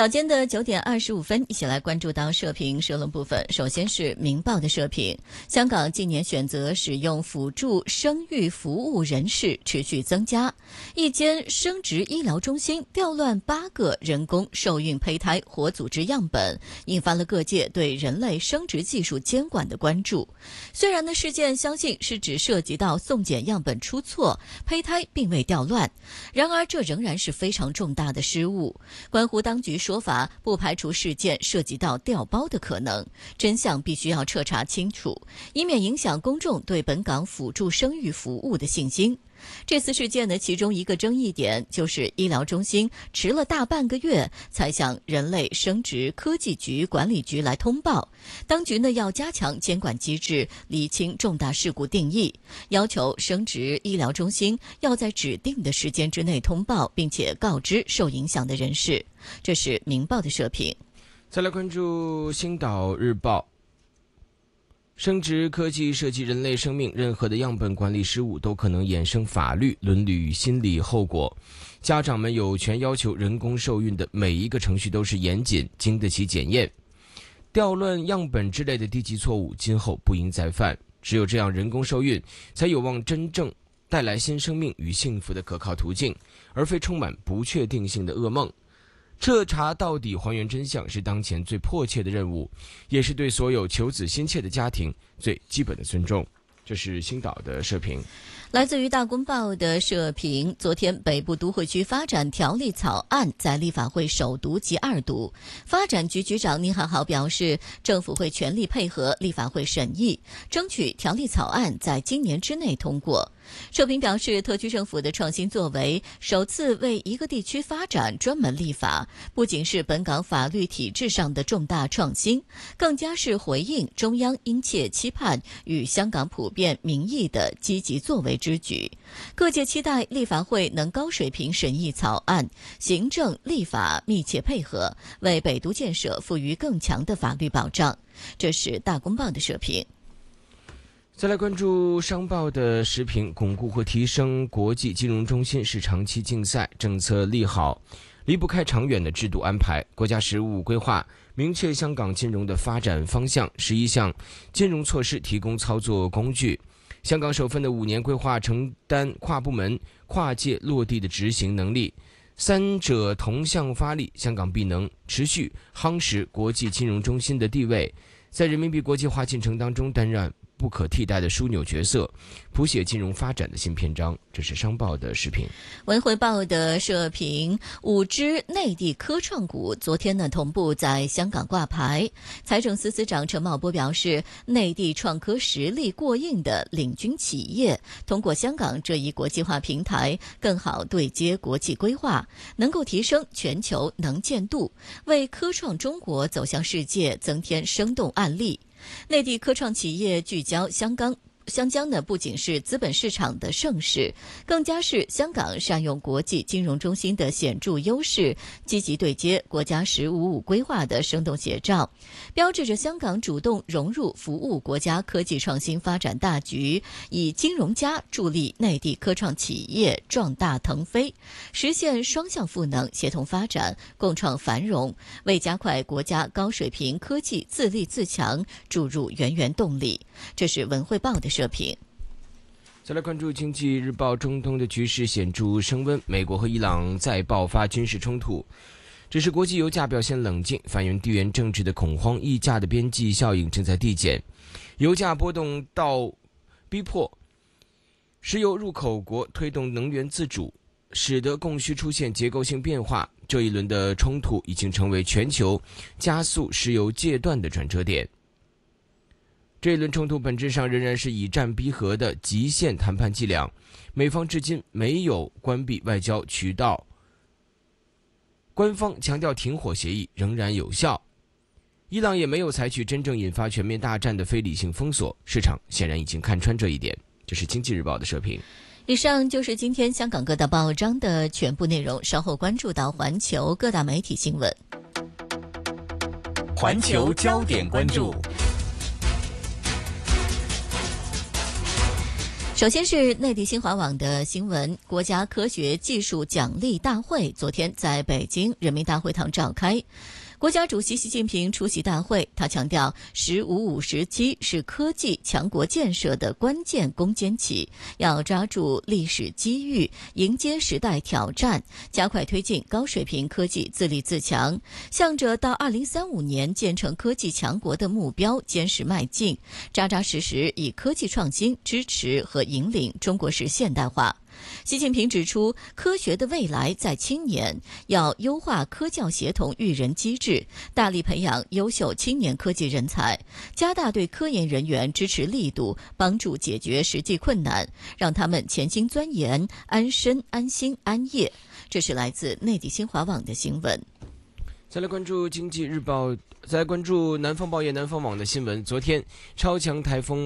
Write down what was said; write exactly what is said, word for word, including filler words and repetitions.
早间的九点二十五分，一起来关注到社评社论部分。首先是《明报》的社评：香港近年选择使用辅助生育服务人士持续增加，一间生殖医疗中心调乱八个人工受孕胚胎活组织样本，引发了各界对人类生殖技术监管的关注。虽然呢事件相信是只涉及到送检样本出错，胚胎并未调乱，然而这仍然是非常重大的失误，关乎当局说法，不排除事件涉及到调包的可能，真相必须要彻查清楚，以免影响公众对本港辅助生育服务的信心。这次事件呢，其中一个争议点就是医疗中心迟了大半个月才向人类生殖科技局管理局来通报。当局呢要加强监管机制，厘清重大事故定义，要求生殖医疗中心要在指定的时间之内通报，并且告知受影响的人士。这是《明报》的社评。 再来关注《星岛日报》。生殖科技涉及人类生命，任何的样本管理失误都可能衍生法律、伦理与心理后果。家长们有权要求人工受孕的每一个程序都是严谨，经得起检验。调乱样本之类的低级错误，今后不应再犯。只有这样，人工受孕才有望真正带来新生命与幸福的可靠途径，而非充满不确定性的噩梦。彻查到底，还原真相是当前最迫切的任务，也是对所有求子心切的家庭最基本的尊重。这是星岛的社评。 来自于大公报的社评：昨天北部都会区发展条例草案在立法会首读及二读，发展局局长宁汉豪表示，政府会全力配合立法会审议，争取条例草案在今年之内通过。社评表示，特区政府的创新作为，首次为一个地区发展专门立法，不仅是本港法律体制上的重大创新，更加是回应中央殷切期盼与香港普遍民意的积极作为之举。各界期待立法会能高水平审议草案，行政立法密切配合，为北都建设赋予更强的法律保障。这是大公报的社评。 再来关注商报的时评：巩固和提升国际金融中心是长期竞赛，政策利好离不开长远的制度安排。国家“十五”规划明确香港金融的发展方向，十一项金融措施提供操作工具。香港首份的五年规划承担跨部门、跨界落地的执行能力，三者同向发力，香港必能持续夯实国际金融中心的地位，在人民币国际化进程当中担任不可替代的枢纽角色，谱写金融发展的新篇章。这是商报的时评。 文汇报的社评：五只内地科创股昨天呢同步在香港挂牌。财政司司长陈茂波表示，内地创科实力过硬的领军企业，通过香港这一国际化平台，更好对接国际规划，能够提升全球能见度，为科创中国走向世界增添生动案例。内地科创企业聚焦香港香江呢，不仅是资本市场的盛世，更加是香港善用国际金融中心的显著优势，积极对接国家“十五五”规划的生动写照，标志着香港主动融入服务国家科技创新发展大局，以金融家助力内地科创企业壮大腾飞，实现双向赋能，协同发展，共创繁荣，为加快国家高水平科技自立自强注入源源动力。这是文汇报的社评。 再来关注经济日报，中东的局势显著升温，美国和伊朗再爆发军事冲突，只是国际油价表现冷静，反映地缘政治的恐慌，溢价的边际效应正在递减，油价波动到逼迫石油入口国推动能源自主，使得供需出现结构性变化。这一轮的冲突已经成为全球加速石油戒断的转折点。这一轮冲突本质上仍然是以战逼和的极限谈判伎俩，美方至今没有关闭外交渠道，官方强调停火协议仍然有效，伊朗也没有采取真正引发全面大战的非理性封锁，市场显然已经看穿这一点。这是经济日报的社评。 以上就是今天香港各大报章的全部内容，稍后关注到环球各大媒体新闻。 环球焦点关注。 首先是内地新华网的新闻，国家科学技术奖励大会昨天在北京人民大会堂召开。国家主席习近平出席大会，他强调“十五五”时期是科技强国建设的关键攻坚期，要抓住历史机遇，迎接时代挑战，加快推进高水平科技自立自强，向着到二零三五年建成科技强国的目标坚实迈进，扎扎实实以科技创新支持和引领中国式现代化。习近平指出，科学的未来在青年，要优化科教协同育人机制，大力培养优秀青年科技人才，加大对科研人员支持力度，帮助解决实际困难，让他们潜心钻研，安身安心安业。这是来自内地新华网的新闻。 再来关注经济日报，再来关注南方报业南方网的新闻。昨天，超强台风